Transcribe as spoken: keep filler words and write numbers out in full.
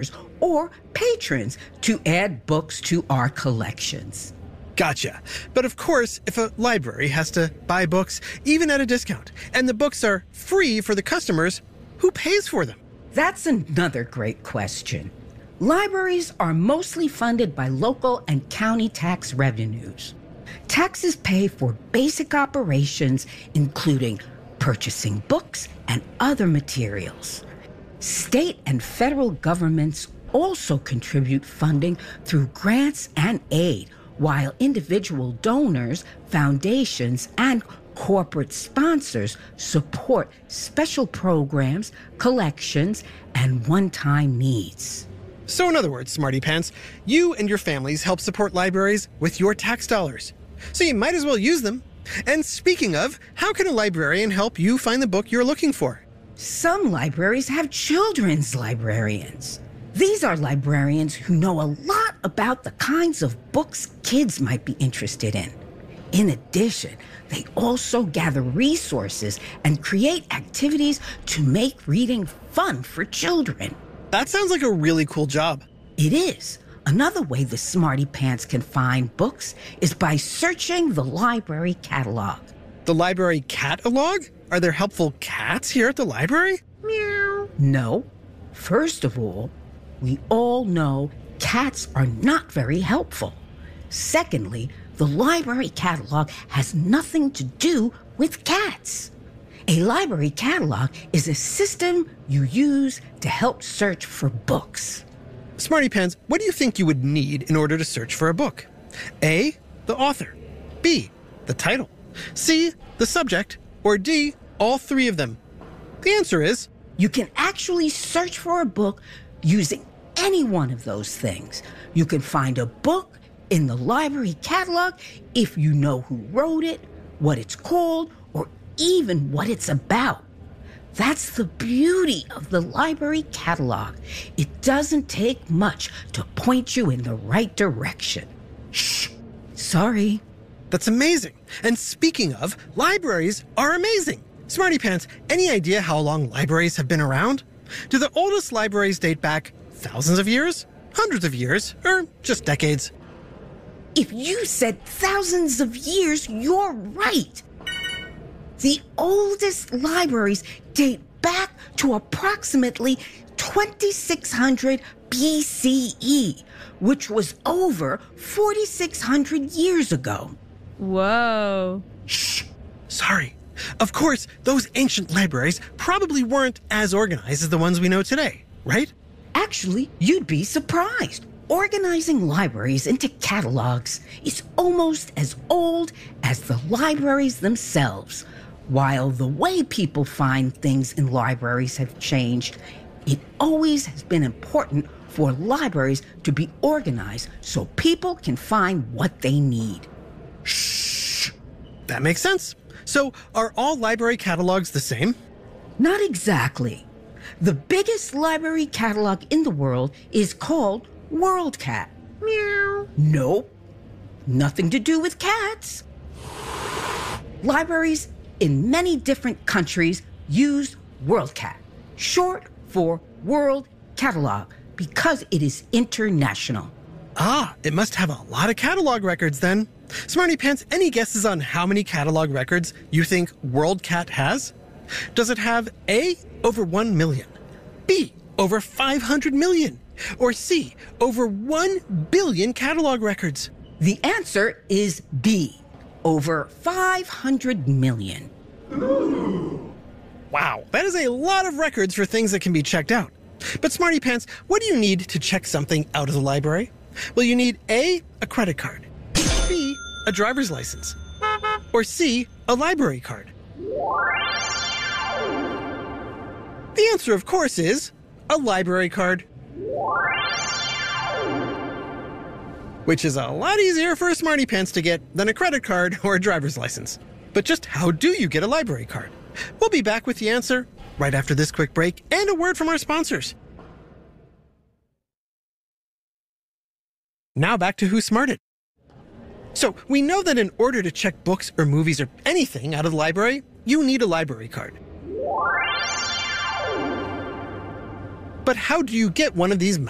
customers or patrons to add books to our collections. Gotcha. But of course, if a library has to buy books, even at a discount, and the books are free for the customers, who pays for them? That's another great question. Libraries are mostly funded by local and county tax revenues. Taxes pay for basic operations, including purchasing books and other materials. State and federal governments also contribute funding through grants and aid, while individual donors, foundations, and corporate sponsors support special programs, collections, and one-time needs. So in other words, Smarty Pants, you and your families help support libraries with your tax dollars. So you might as well use them. And speaking of, how can a librarian help you find the book you're looking for? Some libraries have children's librarians. These are librarians who know a lot about the kinds of books kids might be interested in. In addition, they also gather resources and create activities to make reading fun for children. That sounds like a really cool job. It is. Another way the Smarty Pants can find books is by searching the library catalog. The library catalog? Are there helpful cats here at the library? Meow. No. First of all, we all know cats are not very helpful. Secondly, the library catalog has nothing to do with cats. A library catalog is a system you use to help search for books. Smarty Pants, what do you think you would need in order to search for a book? A, the author. B, the title. C, the subject. Or D, all three of them. The answer is... You can actually search for a book using any one of those things. You can find a book in the library catalog if you know who wrote it, what it's called, or even what it's about. That's the beauty of the library catalog. It doesn't take much to point you in the right direction. Shh, sorry. That's amazing. And speaking of, libraries are amazing. Smarty Pants, any idea how long libraries have been around? Do the oldest libraries date back thousands of years, hundreds of years, or just decades? If you said thousands of years, you're right. The oldest libraries date back to approximately twenty-six hundred B C E, which was over forty-six hundred years ago. Whoa. Shh. Sorry. Of course, those ancient libraries probably weren't as organized as the ones we know today, right? Actually, you'd be surprised. Organizing libraries into catalogs is almost as old as the libraries themselves. While the way people find things in libraries have changed, it always has been important for libraries to be organized so people can find what they need. Shh. That makes sense. So, are all library catalogs the same? Not exactly. The biggest library catalog in the world is called WorldCat. Meow. Nope. Nothing to do with cats. Libraries in many different countries use WorldCat, short for World Catalog, because it is international. Ah, it must have a lot of catalog records then. Smarty Pants, any guesses on how many catalog records you think WorldCat has? Does it have A, over one million, B, over five hundred million, or C, over one billion catalog records? The answer is B, over five hundred million. Ooh. Wow, that is a lot of records for things that can be checked out. But Smarty Pants, what do you need to check something out of the library? Well, you need A, a credit card, B, a driver's license, or C, a library card. The answer, of course, is a library card. Which is a lot easier for a Smarty Pants to get than a credit card or a driver's license. But just how do you get a library card? We'll be back with the answer right after this quick break and a word from our sponsors. Now back to Who Smarted. So we know that in order to check books or movies or anything out of the library, you need a library card. But how do you get one of these